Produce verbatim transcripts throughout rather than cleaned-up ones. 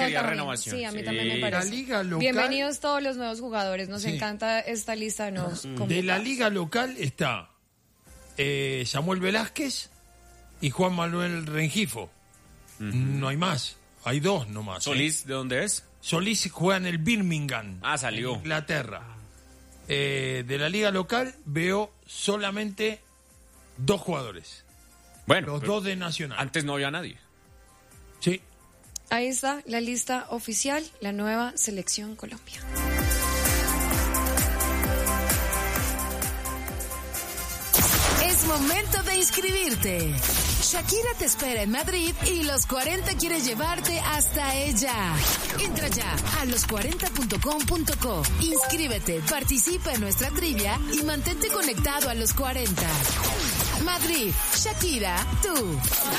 quería también. renovación. Sí, a mí Sí. también me parece. La liga local. Bienvenidos todos los nuevos jugadores. Nos Sí. encanta esta lista de nuevos convocados. De la liga local está eh, Samuel Velázquez y Juan Manuel Rengifo. Uh-huh. No hay más. Hay dos nomás. ¿Solís ¿eh? de dónde es? Solís juega en el Birmingham. Ah, salió. En Inglaterra. Eh, de la liga local veo solamente dos jugadores. Bueno, los dos de Nacional. Antes no había nadie. Sí. Ahí está la lista oficial, la nueva selección Colombia. Es momento de inscribirte. Shakira te espera en Madrid y Los cuarenta quiere llevarte hasta ella. Entra ya a los cuarenta punto com punto co. Inscríbete, participa en nuestra trivia y mantente conectado a Los cuarenta. Madrid, Shakira, tú.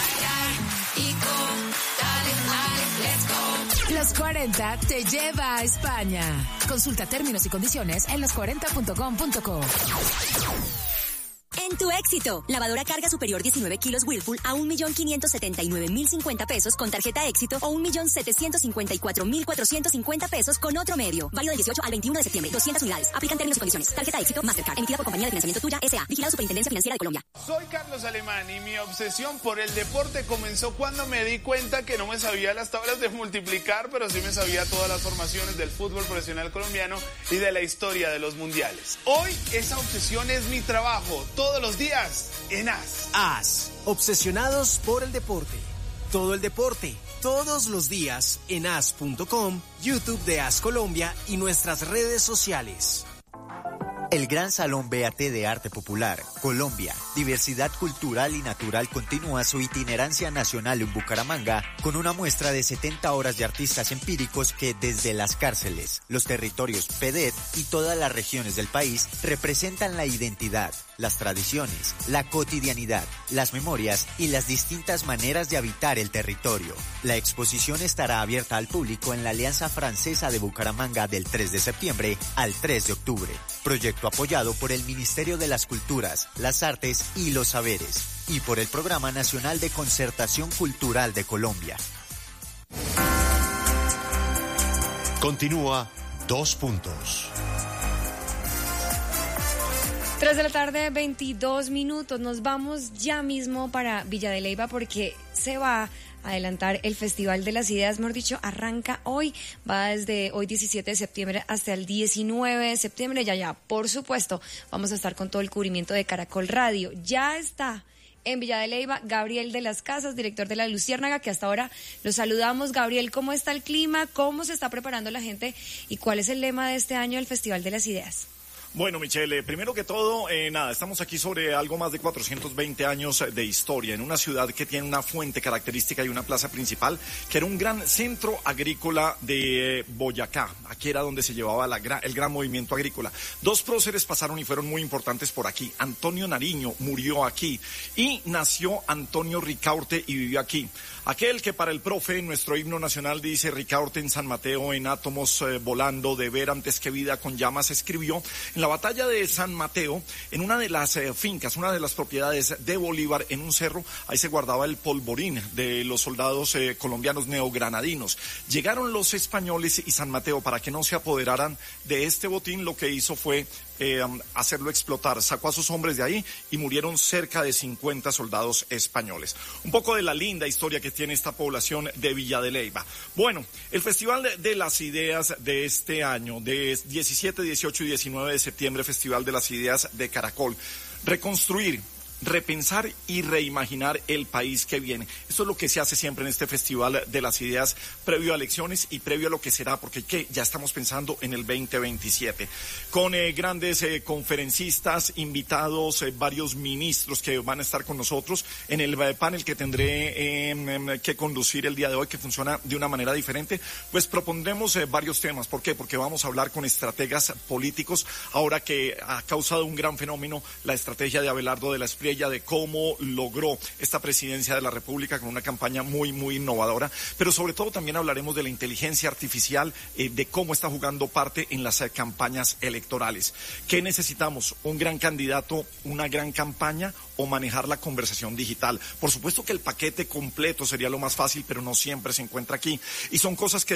Los cuarenta te lleva a España. Consulta términos y condiciones en los cuarenta punto com punto co. En tu éxito, lavadora carga superior diecinueve kilos Whirlpool a un millón quinientos setenta y nueve mil cincuenta pesos con tarjeta éxito o un millón setecientos cincuenta y cuatro mil cuatrocientos cincuenta pesos con otro medio. Válido del dieciocho al veintiuno de septiembre. doscientas unidades. Aplican términos y condiciones. Tarjeta éxito Mastercard. Emitida por Compañía de Financiamiento Tuya S A. Vigilado Superintendencia Financiera de Colombia. Soy Carlos Alemán y mi obsesión por el deporte comenzó cuando me di cuenta que no me sabía las tablas de multiplicar, pero sí me sabía todas las formaciones del fútbol profesional colombiano y de la historia de los mundiales. Hoy esa obsesión es mi trabajo. Todos los días en A S. A S, obsesionados por el deporte. Todo el deporte, todos los días en A S punto com, YouTube de A S Colombia y nuestras redes sociales. El Gran Salón B A T de Arte Popular, Colombia, Diversidad Cultural y Natural continúa su itinerancia nacional en Bucaramanga con una muestra de setenta horas de artistas empíricos que desde las cárceles, los territorios P E D E T y todas las regiones del país representan la identidad, las tradiciones, la cotidianidad, las memorias y las distintas maneras de habitar el territorio. La exposición estará abierta al público en la Alianza Francesa de Bucaramanga del tres de septiembre al tres de octubre. Proyecto apoyado por el Ministerio de las Culturas, las Artes y los Saberes y por el Programa Nacional de Concertación Cultural de Colombia. Continúa Dos Puntos. Tres de la tarde, veintidós minutos. Nos vamos ya mismo para Villa de Leyva porque se va a adelantar el Festival de las Ideas, mejor dicho, arranca hoy, va desde hoy diecisiete de septiembre hasta el diecinueve de septiembre, ya ya, por supuesto, vamos a estar con todo el cubrimiento de Caracol Radio. Ya está en Villa de Leyva Gabriel de las Casas, director de La Luciérnaga, que hasta ahora lo saludamos. Gabriel, ¿cómo está el clima? ¿Cómo se está preparando la gente? ¿Y cuál es el lema de este año del Festival de las Ideas? Bueno, Michelle, primero que todo, eh, nada, estamos aquí sobre algo más de cuatrocientos veinte años de historia, en una ciudad que tiene una fuente característica y una plaza principal, que era un gran centro agrícola de Boyacá. Aquí era donde se llevaba la, el gran movimiento agrícola. Dos próceres pasaron y fueron muy importantes por aquí. Antonio Nariño murió aquí y nació Antonio Ricaurte y vivió aquí. Aquel que para el profe, nuestro himno nacional dice Ricaurte en San Mateo, en átomos eh, volando, de ver antes que vida con llamas, escribió en la batalla de San Mateo, en una de las eh, fincas, una de las propiedades de Bolívar, en un cerro, ahí se guardaba el polvorín de los soldados eh, colombianos neogranadinos. Llegaron los españoles y San Mateo, para que no se apoderaran de este botín, lo que hizo fue Eh, hacerlo explotar, sacó a sus hombres de ahí y murieron cerca de cincuenta soldados españoles. Un poco de la linda historia que tiene esta población de Villa de Leyva. Bueno, el Festival de, de las Ideas de este año, de diecisiete, dieciocho y diecinueve de septiembre, Festival de las Ideas de Caracol. Reconstruir, repensar y reimaginar el país que viene. Esto es lo que se hace siempre en este Festival de las Ideas, previo a elecciones y previo a lo que será, porque ¿qué? Ya estamos pensando en el veinte veintisiete, con eh, grandes eh, conferencistas, invitados, eh, varios ministros que van a estar con nosotros en el eh, panel que tendré eh, que conducir el día de hoy, que funciona de una manera diferente. Pues propondremos eh, varios temas. ¿Por qué? Porque vamos a hablar con estrategas políticos, ahora que ha causado un gran fenómeno la estrategia de Abelardo de la Espriella, de cómo logró esta presidencia de la República con una campaña muy, muy innovadora, pero sobre todo también hablaremos de la inteligencia artificial, eh, de cómo está jugando parte en las eh, campañas electorales. ¿Qué necesitamos? ¿Un gran candidato, una gran campaña o manejar la conversación digital? Por supuesto que el paquete completo sería lo más fácil, pero no siempre se encuentra aquí, y son cosas que